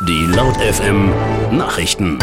Die Laut FM Nachrichten.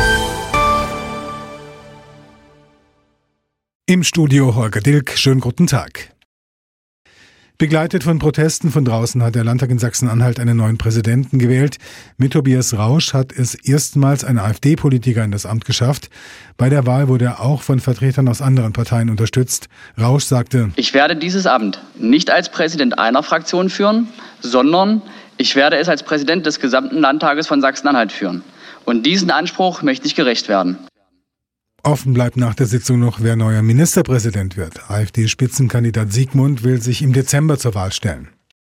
Im Studio Holger Dilk, schönen guten Tag. Begleitet von Protesten von draußen hat der Landtag in Sachsen-Anhalt einen neuen Präsidenten gewählt. Mit Tobias Rausch hat es erstmals ein AfD-Politiker in das Amt geschafft. Bei der Wahl wurde er auch von Vertretern aus anderen Parteien unterstützt. Rausch sagte: Ich werde dieses Amt nicht als Präsident einer Fraktion führen, sondern ich werde es als Präsident des gesamten Landtages von Sachsen-Anhalt führen. Und diesen Anspruch möchte ich gerecht werden. Offen bleibt nach der Sitzung noch, wer neuer Ministerpräsident wird. AfD-Spitzenkandidat Siegmund will sich im Dezember zur Wahl stellen.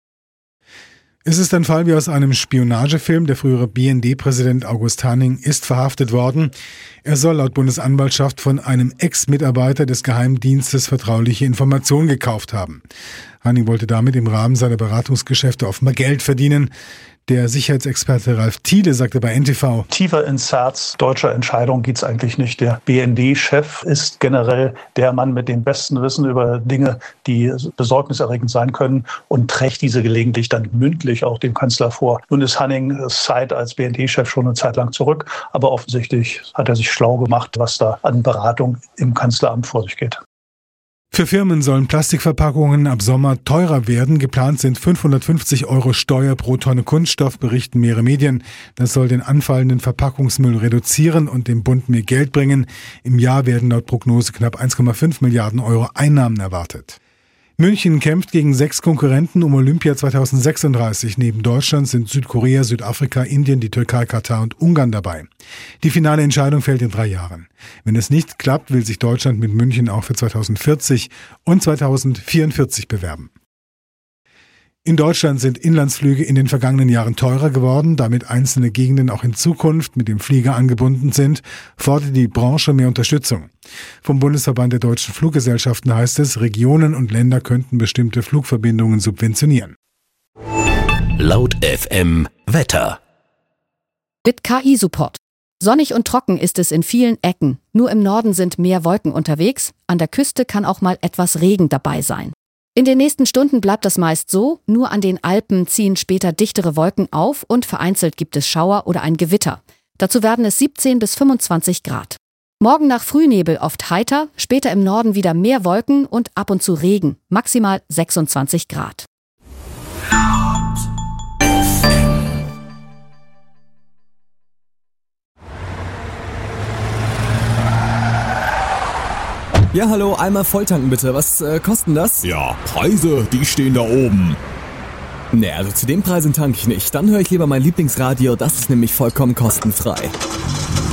Es ist ein Fall wie aus einem Spionagefilm. Der frühere BND-Präsident August Hanning ist verhaftet worden. Er soll laut Bundesanwaltschaft von einem Ex-Mitarbeiter des Geheimdienstes vertrauliche Informationen gekauft haben. Hanning wollte damit im Rahmen seiner Beratungsgeschäfte offenbar Geld verdienen. Der Sicherheitsexperte Ralf Thiele sagte bei NTV: Tiefer ins Herz deutscher Entscheidungen geht's eigentlich nicht. Der BND-Chef ist generell der Mann mit dem besten Wissen über Dinge, die besorgniserregend sein können, und trägt diese gelegentlich dann mündlich auch dem Kanzler vor. Nun ist Hannings Zeit als BND-Chef schon eine Zeit lang zurück, aber offensichtlich hat er sich schlau gemacht, was da an Beratung im Kanzleramt vor sich geht. Für Firmen sollen Plastikverpackungen ab Sommer teurer werden. Geplant sind 550 € Steuer pro Tonne Kunststoff, berichten mehrere Medien. Das soll den anfallenden Verpackungsmüll reduzieren und dem Bund mehr Geld bringen. Im Jahr werden laut Prognose knapp 1,5 Milliarden € Einnahmen erwartet. München kämpft gegen 6 Konkurrenten um Olympia 2036. Neben Deutschland sind Südkorea, Südafrika, Indien, die Türkei, Katar und Ungarn dabei. Die finale Entscheidung fällt in 3 Jahren. Wenn es nicht klappt, will sich Deutschland mit München auch für 2040 und 2044 bewerben. In Deutschland sind Inlandsflüge in den vergangenen Jahren teurer geworden. Damit einzelne Gegenden auch in Zukunft mit dem Flieger angebunden sind, fordert die Branche mehr Unterstützung. Vom Bundesverband der deutschen Fluggesellschaften heißt es, Regionen und Länder könnten bestimmte Flugverbindungen subventionieren. Laut FM Wetter. Mit KI-Support. Sonnig und trocken ist es in vielen Ecken. Nur im Norden sind mehr Wolken unterwegs. An der Küste kann auch mal etwas Regen dabei sein. In den nächsten Stunden bleibt das meist so, nur an den Alpen ziehen später dichtere Wolken auf und vereinzelt gibt es Schauer oder ein Gewitter. Dazu werden es 17 bis 25 Grad. Morgen nach Frühnebel oft heiter, später im Norden wieder mehr Wolken und ab und zu Regen, maximal 26 Grad. Ja, hallo, einmal volltanken bitte. Was kostet das? Ja, Preise, die stehen da oben. Nee, also zu den Preisen tanke ich nicht. Dann höre ich lieber mein Lieblingsradio, das ist nämlich vollkommen kostenfrei.